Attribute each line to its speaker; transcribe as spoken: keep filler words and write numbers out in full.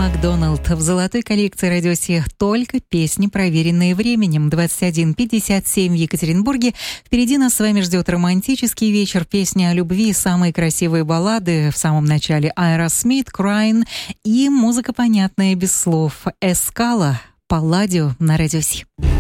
Speaker 1: Макдоналд. В золотой коллекции радиоси только песни, проверенные временем. двадцать один пятьдесят семь в Екатеринбурге. Впереди нас с вами ждет романтический вечер, песни о любви, самые красивые баллады. В самом начале Aerosmith, Crying и музыка понятная без слов. Эскала, Палладио на радиоси.